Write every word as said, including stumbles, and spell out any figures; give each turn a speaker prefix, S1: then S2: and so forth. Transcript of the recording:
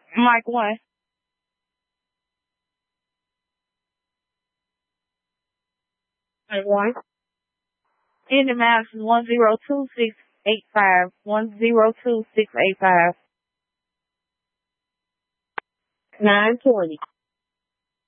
S1: Mike one. Mike one. In the max is one zero two six eight five. One zero two six eight five. Nine twenty.